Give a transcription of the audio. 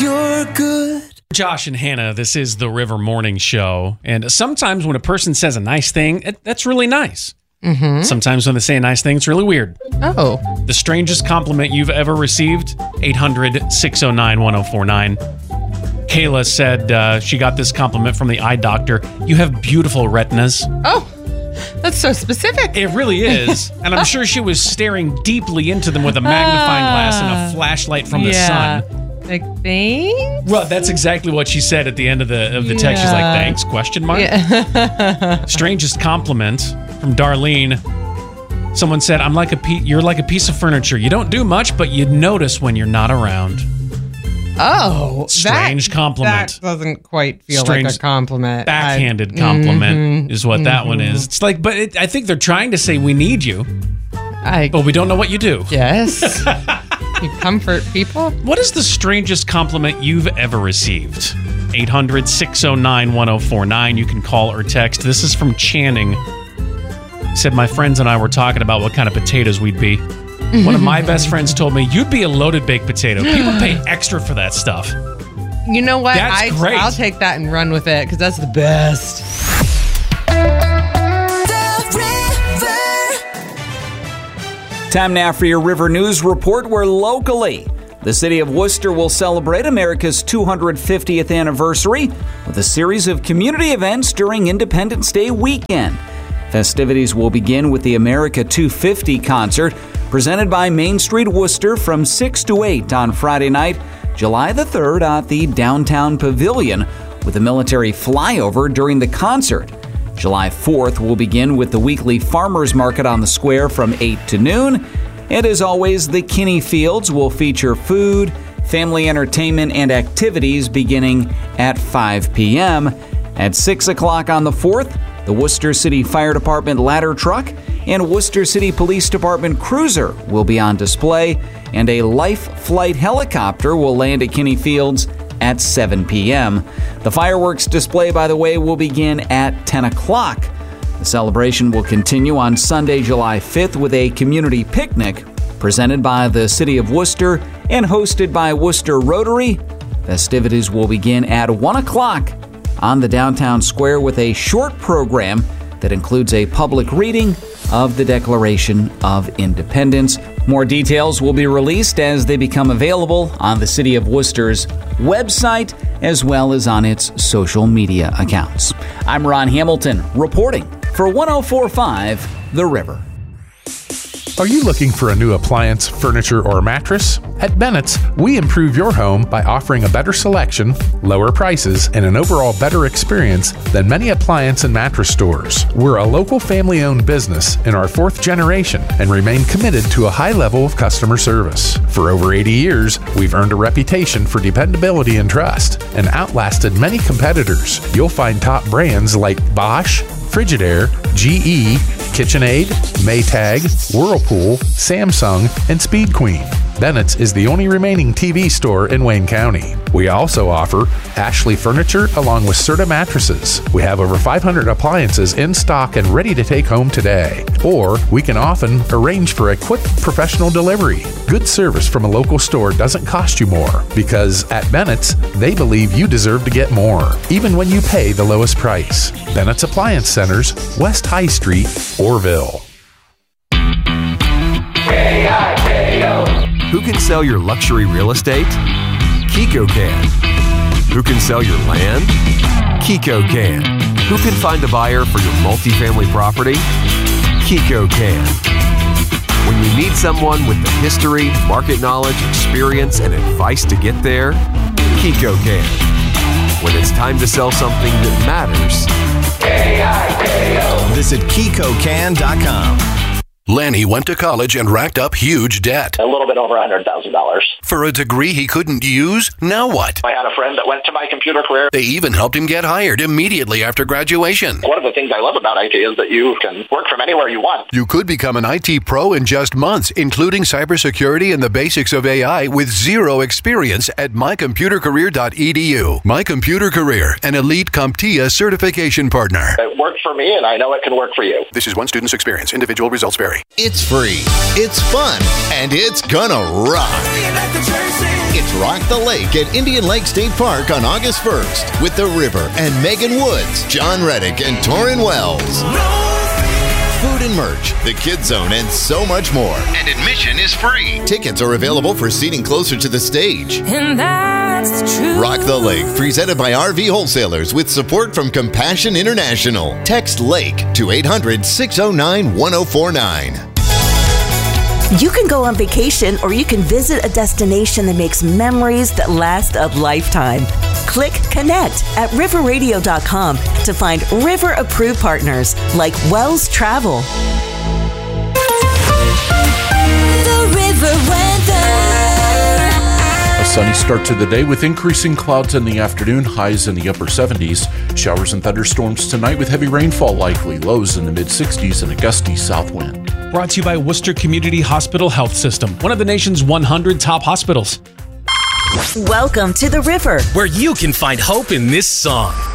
you're good. Josh and Hannah, this is the River Morning Show. And sometimes when a person says a nice thing, that's really nice. Mm-hmm. Sometimes when they say a nice thing, it's really weird. Oh. The strangest compliment you've ever received? 800-609-1049. Kayla said she got this compliment from the eye doctor. You have beautiful retinas. Oh, that's so specific. It really is. And I'm sure she was staring deeply into them with a magnifying glass and a flashlight from the sun. Like, thanks? Well, that's exactly what she said at the end of the text. She's like, thanks, question mark? Yeah. Strangest compliment from Darlene. Someone said, you're like a piece of furniture. You don't do much, but you notice when you're not around. Oh. Strange compliment. That doesn't quite feel like a compliment. Backhanded compliment is what that one is. It's like, I think they're trying to say we need you, but we don't know what you do. Yes. You comfort people? What is the strangest compliment you've ever received? 800-609-1049. You can call or text. This is from Channing. He said, my friends and I were talking about what kind of potatoes we'd be. One of my best friends told me, you'd be a loaded baked potato. People pay extra for that stuff. You know what? That's great. I'll take that and run with it because that's the best. Time now for your River News Report, where locally, the city of Worcester will celebrate America's 250th anniversary with a series of community events during Independence Day weekend. Festivities will begin with the America 250 concert, presented by Main Street Worcester from 6 to 8 on Friday night, July the 3rd at the Downtown Pavilion, with a military flyover during the concert. July 4th will begin with the weekly farmers market on the square from 8 to noon. And as always, the Kinney Fields will feature food, family entertainment, and activities beginning at 5 p.m. At 6 o'clock on the 4th, the Worcester City Fire Department ladder truck and Worcester City Police Department cruiser will be on display, and a Life Flight helicopter will land at Kinney Fields at 7 p.m. The fireworks display, by the way, will begin at 10 o'clock. The celebration will continue on Sunday, July 5th with a community picnic presented by the City of Worcester and hosted by Worcester Rotary. Festivities will begin at 1 o'clock on the downtown square with a short program that includes a public reading of the Declaration of Independence. More details will be released as they become available on the City of Worcester's website as well as on its social media accounts. I'm Ron Hamilton reporting for 104.5 The River. Are you looking for a new appliance, furniture, or mattress? At Bennett's, we improve your home by offering a better selection, lower prices, and an overall better experience than many appliance and mattress stores. We're a local family-owned business in our 4th generation and remain committed to a high level of customer service. For over 80 years, we've earned a reputation for dependability and trust and outlasted many competitors. You'll find top brands like Bosch, Frigidaire, GE, KitchenAid, Maytag, Whirlpool, Samsung, and Speed Queen. Bennett's is the only remaining TV store in Wayne County. We also offer Ashley Furniture along with Serta Mattresses. We have over 500 appliances in stock and ready to take home today. Or we can often arrange for a quick professional delivery. Good service from a local store doesn't cost you more because at Bennett's, they believe you deserve to get more, even when you pay the lowest price. Bennett's Appliance Centers, West High Street, Orville. Who can sell your luxury real estate? Kiko can. Who can sell your land? Kiko can. Who can find a buyer for your multifamily property? Kiko can. When you need someone with the history, market knowledge, experience, and advice to get there, Kiko can. When it's time to sell something that matters, K-I-K-O. Visit KikoCan.com. Lanny went to college and racked up huge debt. A little bit over $100,000. For a degree he couldn't use? Now what? I had a friend that went to My Computer Career. They even helped him get hired immediately after graduation. One of the things I love about IT is that you can work from anywhere you want. You could become an IT pro in just months, including cybersecurity and the basics of AI with zero experience at mycomputercareer.edu. My Computer Career, an elite CompTIA certification partner. It worked for me, and I know it can work for you. This is one student's experience. Individual results vary. Sanctuary. It's free, it's fun, and it's gonna rock. It's Rock the Lake at Indian Lake State Park on August 1st with The River and Megan Woods, John Reddick, and Torrin Wells. Food and merch, the Kids Zone, and so much more. And admission is free. Tickets are available for seating closer to the stage. And that's the truth. Rock the Lake, presented by RV Wholesalers with support from Compassion International. Text LAKE to 800-609-1049. You can go on vacation or you can visit a destination that makes memories that last a lifetime. Click Connect at riverradio.com to find River-approved partners like Wells Travel. The River weather. A sunny start to the day with increasing clouds in the afternoon, highs in the upper 70s. Showers and thunderstorms tonight with heavy rainfall likely, lows in the mid-60s and a gusty south wind. Brought to you by Worcester Community Hospital Health System, one of the nation's 100 top hospitals. Welcome to The River, where you can find hope in this song.